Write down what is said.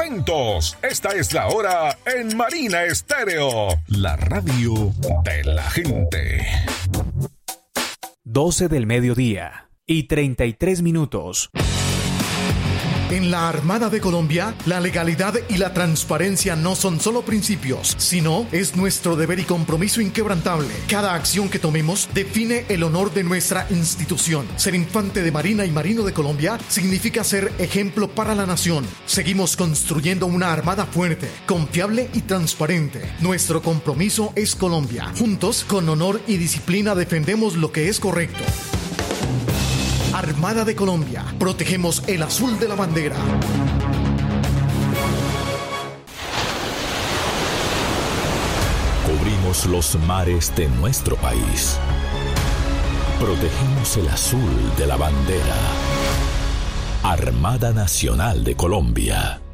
momentos. Esta es la hora en Marina Estéreo, la radio de la gente. 12 del mediodía y 33 minutos. En la Armada de Colombia, la legalidad y la transparencia no son solo principios, sino es nuestro deber y compromiso inquebrantable. Cada acción que tomemos define el honor de nuestra institución. Ser infante de Marina y marino de Colombia significa ser ejemplo para la nación. Seguimos construyendo una armada fuerte, confiable y transparente. Nuestro compromiso es Colombia. Juntos, con honor y disciplina, defendemos lo que es correcto. Armada de Colombia. Protegemos el azul de la bandera. Cubrimos los mares de nuestro país. Protegemos el azul de la bandera. Armada Nacional de Colombia.